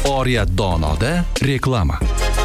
Oriyat Donoda reklama.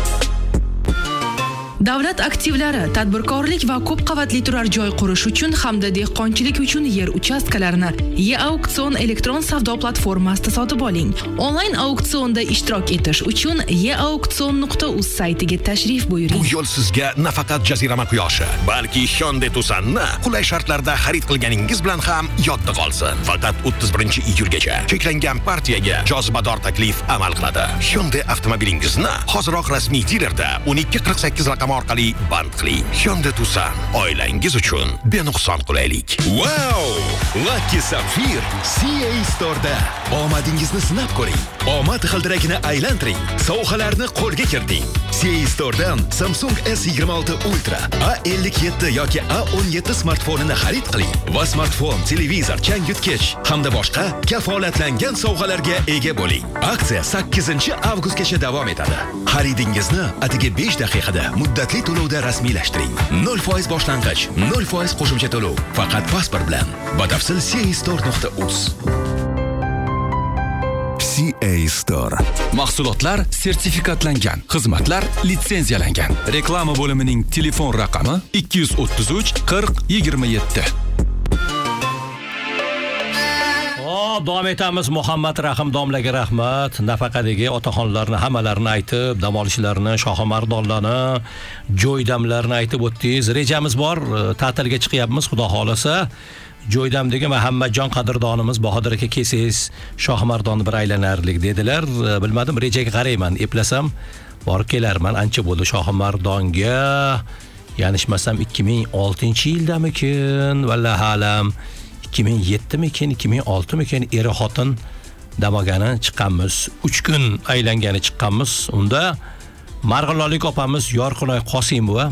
Davlat aktivlari, tadbirkorlik va ko'p qavatli turar joy qurish uchun hamda dehqonchilik uchun yer uchastkalarini E-Auksion elektron savdo platformasida sotib oling. Onlayn auksionda ishtirok etish uchun eauksion.uz saytiga tashrif buyuring. Bu yo'l sizga nafaqat jazirama quyoshi, balki Hyundai Tucson'ni qulay shartlarda xarid qilganingiz bilan ham yodda qolsin. Faqat 31-iyulgacha cheklangan partiyaga jozibador taklif amal qiladi. Hyundai avtomobilingizni hoziroq rasmiy dilerda 1248 raqam orqali band qiling. Hyundai Tucson oilangiz uchun benuqson qulaylik. Wow! Lucky Sapphire CA Store'da omadingizni sinab ko'ring. Omad g'ildiragini aylantiring. Sovg'alarni qo'lga kiriting. CA Store'dan Samsung S26 Ultra, A57 yoki A17 smartfonini xarid qiling va smartfon, televizor, changyutgich hamda boshqa kafolatlangan sovg'alarga ega bo'ling. Aksiya 8-avgustgacha davom etadi. Xaridingizni atigi 5 daqiqada muddatli to'lovda rasmiylashtiring. 0% boshlang'ich, 0% qo'shimcha to'lov. Faqat pasport bilan. Batafsil caistore.uz. CA Store. Mahsulotlar sertifikatlangan, xizmatlar litsenziyalangan. Reklama bo'limining telefon raqami 233 40 27. Davom etamiz. Muhammad Rahim domlaga rahmat. Nafaqadagi otaxonlarni hammalarini aytib, dam olishlarini, shohimardonlarni, joydamlarni aytib o'tdingiz. Rejamiz bor, ta'tilga chiqyapmiz, xudo xolasa. Joydamdagi Muhammadjon qadrdonimiz Bahodir aka kelsangiz, shohimardonni bir aylanarlik dedilar. Bilmadim, rejaga qarayman, eplasam borib kelarman. Ancha bo'ldi shohimardonga. Yanishmasam 2006-yildamikin, vallahi alam 2007mikin, 2006mikin eri xotin damogani chiqqanmiz. 3 kun aylangani chiqqanmiz. Unda Marg'ilonlik opamiz Yorqinoy Qosimova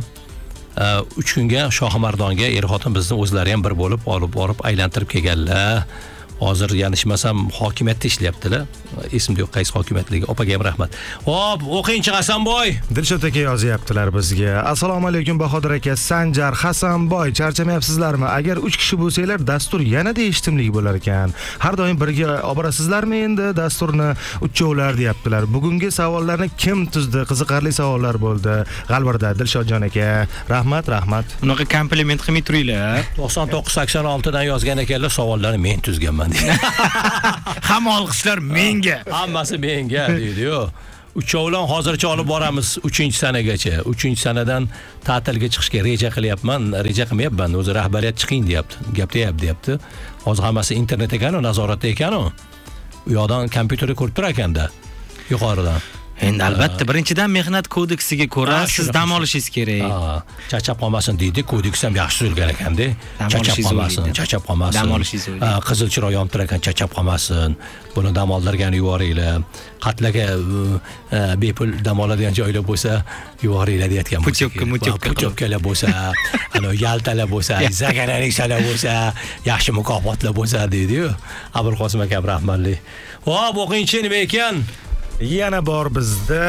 3 kunga Shohimardonga eri xotin bizni o'zlari ham bir bo'lib olib borib aylantirib kelganlar. Hozir yanishmasam hokimiyatda ishlayaptilar. Esimda yo'q qaysi hokimiyatligi. Opaga ham rahmat. Hop, o'qingchi Hasanboy. Dilshod aka yozyaptilar bizga. Assalomu alaykum Bahodir aka, Sanjar, Hasanboy, charchamayapsizlarmi? Agar 3 kishi bo'lsanglar, dastur yanada eshittimli bo'lar ekan. Har doim birga olib borasizlarmi endi dasturni uchovlar deyaptilar. Bugungi savollarni kim tuzdi? Qiziqarli savollar bo'ldi. G'alvirda Dilshodjon aka. Rahmat. Unaqa kompliment qilmay turinglar. 99-86 dan yozgan ekanlar, savollarni men tuzganman. Hamma olqishlar menga. Hammasi menga deydi-yu. Uchovlan hozircha olib boramiz 3-sanagacha. 3-sanadan ta'tilga chiqishga reja qilyapman. Reja qilmayapman. O'zi rahbariyat chiqing deyapti. Gaplayapti. Hozir hammasi internet ekan, nazoratda ekan. U yoqdan kompyuterda ko'rib turar ekanda. Yuqoridan. Endi albatta birinchidan mehnat kodeksiga ko'ra siz dam olishingiz kerak. Charchab qolmasin deydi. Kodeks ham yaxshi tuzilgan ekanda. Charchab qolmasin. Dam olishingiz kerak. Qizil chiroq yonib turar ekan, charchab qolmasin. Buni dam oldirgan yuboringlar. Qatlaga bepul dam oladigan joylar bo'lsa, yuboringlar deyotgan. Puchokkalar bo'lsa, ana yaltalar bo'lsa, zagaralik bo'lsa, yaxshi mukofotlar bo'lsa deydi-yu. Abulqosim aka rahmatli. Hop, o'qingchi nima ekan? Yana bor bizda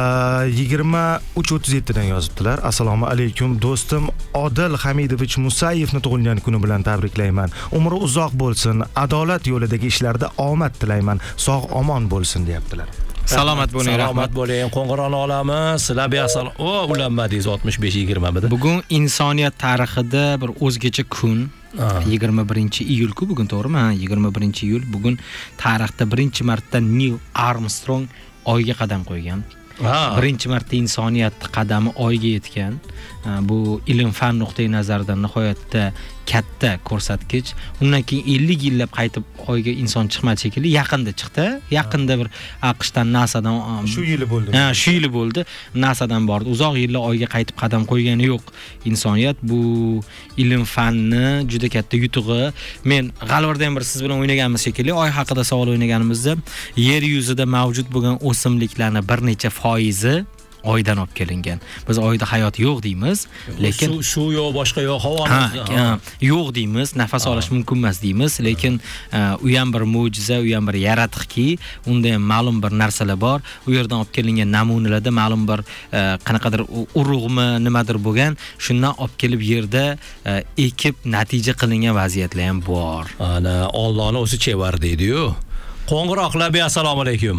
23:37 dan yozibdilar. Assalomu alaykum do'stim Odil Hamidovich Musayevni tug'ilgan kuni bilan tabriklayman. Umri uzoq bo'lsin, adolat yo'lidagi ishlarda omad tilayman. Sog' omon bo'lsin deyaptilar. Salomat bo'ling, rahmat bo'ling. Qo'ng'ironi olamiz. Sizlarga asal. Ulanmadingiz 65-20 da. Bugun insoniyat tarixida bir o'zgacha kun. 21-iyul-ku bugun, to'g'rimi? 21-iyul bugun tarixda birinchi marta Neil Armstrong oyga qadam qo'ygan. Birinchi marta insoniyat qadami oyga yetgan. Bu ilm fan nuqtai nazaridan nihoyatda katta ko'rsatkich. Undan keyin 50 yillab qaytib oyga inson chiqmadi shekilli, yaqinda chiqdi. Yaqinda bir AQShdan NASAdan shu yili bo'ldi. Shu yili bo'ldi. NASAdan bordi. Uzoq yillar oyga qaytib qadam qo'ygani yo'q insoniyat. Bu ilm fanni juda katta yutug'i. Men g'alvirda ham bir siz bilan o'ynaganmiz shekilli, oy haqida savol o'ynaganimizda yer yuzida mavjud bo'lgan o'simliklarning bir necha foizi oydan olib kelingan. Biz oyda hayot yo'q deymiz, lekin shu yo'q, boshqa yo'q, havo yo'q deymiz, nafas olish mumkin emas deymiz, lekin u ham bir mo'jiza, u ham bir yaratiqki, unda ham ma'lum bir narsalar bor. U yerdan olib kelingan namunalarda ma'lum bir qanaqadir urug'mi, nimadir bo'lgan, shundan olib kelib yerda ekib natija qilingan vaziyatlar ham bor. Ana Allohning o'zi chevar deydi-yu. Qo'ng'iroqlar, assalomu alaykum.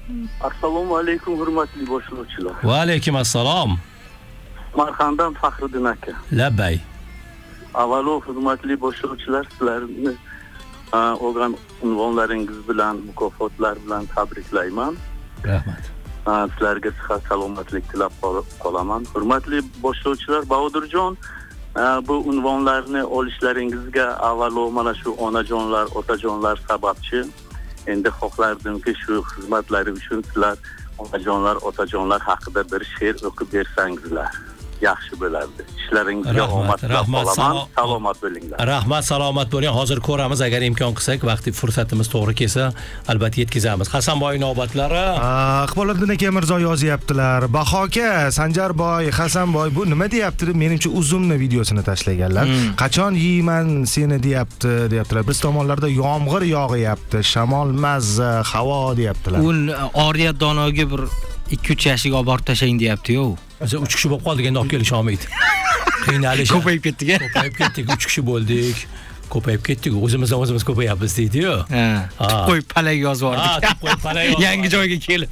Assalomu alaykum hurmatli boshlovchilar. Va alaykum assalom. Marxandan Faxriddin aka. Labbay. Avvalo hurmatli boshlovchilar, sizlarni olgan unvonlaringiz bilan, mukofotlar bilan tabriklayman. Rahmat. Sizlarga sihat salomatlik tilab qolaman. Hurmatli boshlovchilar, Bahudurjon, bu unvonlarni olishlaringizga avvalo mana shu onajonlar, otajonlar sababchi. Endi xohlardimki shu xizmatlari uchun sizlar onajonlar, otajonlar haqida bir she'r o'qib bersangizlar. Yaxshi bo'lardi. Ishlaringizga omad tilab qolaman. Salomat bo'linglar. Rahmat, salomat bo'ling. Hozir ko'ramiz, agar imkon qilsak, vaqti fursatimiz to'g'ri kelsa, albatta yetkazamiz. Hasanboy navbatlari. Iqboliddin aka Mirzo yozyaptilar. Bahoka, Sanjarboy, Hasanboy bu nima deyapti? Menimcha uzumni videosini tashlaganlar. Qachon yeyman seni deyaptilar. Biz tomonlarda yomg'ir yog'yapti, shamol mazza, havo deyaptilar. U Oriyat donoga bir 2-3 yoshga olib borib tashlang deyapti-yu. Biz 3 kishi bo'lib qoldik, endi olib kelish olmaydi. Qiynalish. Ko'payib ketdik-a? Ko'payib ketdik, 3 kishi bo'ldik. Ko'payib ketdik, o'zimiz ko'payapmiz deydi-yu. Qo'yib palak yozib yubordik. Qo'yib palak yozib. Yangi joyga kelib.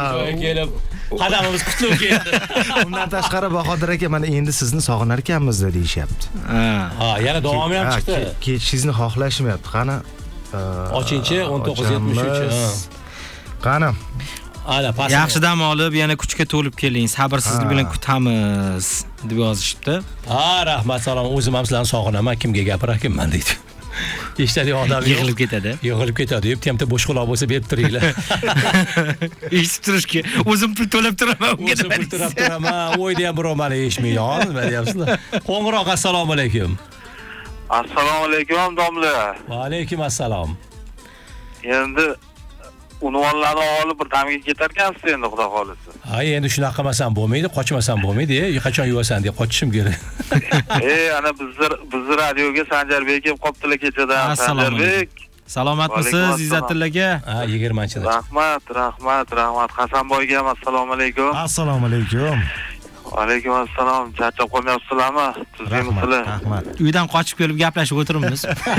Qadamimiz qutlug' keldi. Undan tashqari Bahodir aka mana endi sizni sog'inar ekanmiz deyishyapti. Yana davomi ham chiqdi. Ketishingizni xohlashmayapti. Qani? Ochinchi 1973. Qani? Yaxshi dam olib, yana kuchga to'lib keling. Sabrsizlik bilan kutamiz deb yozishibdi. Rahmat, salom. O'zim ham sizlarni sog'inaman. Kimga gapiramanman deydi. Eshitadigan odam yig'ilib ketadi. Yig'ilib ketadi. Temda bo'sh quloq bo'lsa berib turinglar. Eshitib turishga o'zim pul to'lab turaman. O'zim pul to'lab turaman. O'yda ham birov meni eshitmaydi. Nima deyapsizlar? Qo'ng'iroq, assalomu alaykum. Assalomu alaykum domla. Va alaykum assalom. Endi unvonlarni olib bir damga ketar ekansiz endi xudo xolisi. Endi shunaqa qilmasam bo'lmaydi, qochmasam bo'lmaydi. Qachon yuvasan deb qochishim kerak. Ana bizni radioga Sanjarbek kelib qopdilar kechadan. Sanjarbek. Salomatmisiz Izzatilla aka? 20-chida. Rahmat. Hasanboyga ham assalomu alaykum. Assalomu alaykum. Alaykum assalom. Charchab qolmayapsizlarmi? Tuzingmisizlar? Rahmat. Uydan qochib kelib gaplashib o'tiribmiz.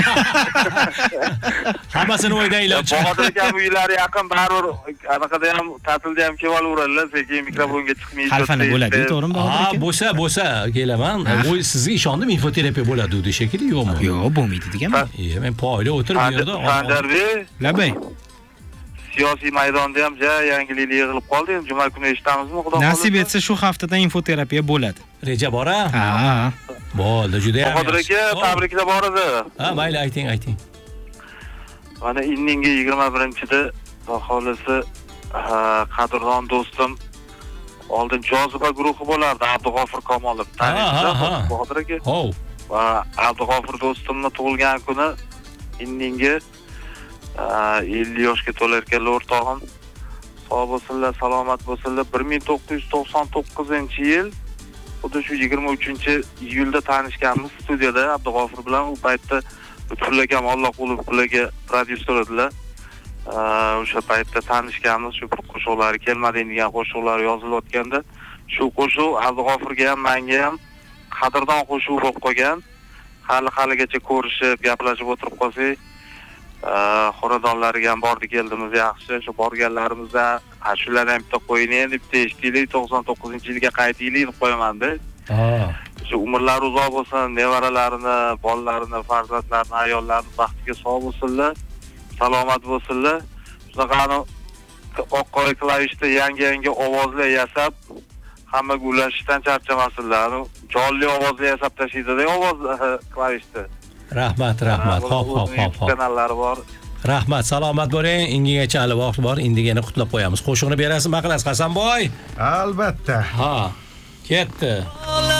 Hammasini o'ydanglar. Bahodir aka uylari yaqin, baribir anaqada ham ta'tilda ham kelib olaveradilar, sekin mikrofonga chiqmaydi. Xalfana bo'ladi, to'g'rimi Bahodir aka? Bo'lsa kelaman. O'y sizga ishondim, infoterapiya bo'ladi dedi shekilli, yo'qmi? Yo'q, bo'lmaydi deganman. Men poyla o'tirib bu yerda. Sanjarbek. Labay. Siyosiy maydonda ham yangiliklar yig'ilib qoldi. Juma kuni eshitamizmi, xudo xohlasa? Nasib etsa shu haftadan infoterapiya bo'ladi. Reja bor-a? Ha. Bo'ldi, juda ham. Bahodir aka, tabriklar bor edi. Mayli, ayting. Mana inninga 21-da xudo xohlasa qadrdon do'stim oldin Joziba guruhi bo'lardi, Abdug'ofir Komolov. Taniysiz Bahodir aka? Va Abdug'ofir do'stimning tug'ilgan kuni inninga 50 yoshga to'lar ekanlar o'rtog'im. Sog' bo'lsinlar, salomat bo'lsinlar. 1999-yil xuddi shu 23-iyulda tanishganmiz studiyada Abdug'ofir bilan. U paytda Lutfulla akam Alloh qulib ularga prodyuser edilar. O'sha paytda tanishganmiz. Shu qo'shiqlari kelmading degan qo'shiqlar yozilayotganda shu qo'shiq Abdug'ofirga ham, menga ham qadrdon qo'shiq bo'lib qolgan. Haligacha ko'rishib, gaplashib o'tirib qolsak, xonadonlariga ham bordik keldimiz yaxshi. Shu borganlarimizda shularni ham bitta qo'ying deb eshitdik. 99-yilga qaytaylik deb qo'yaman-da. Shu umrlari uzoq bo'lsin, nevaralarini, bolalarini, farzandlarini, ayollarini baxtiga sog' bo'lsinlar, salomat bo'lsinlar. Shunaqani oq qora klavishda yangi ovozlar yasab, hammaga ulashishdan charchamasinlar. Jonli ovozlar yasab tashlaydi-da, ovoz klavishda. Rahmat. Hop. Kanallari bor. Rahmat, salomat bo'ling. Ingigacha hali vaqt bor. Indigani qutlab qo'yamiz. Qo'shiqni berasizmi, qilasiz Hasanboy? Albatta. Ketdi.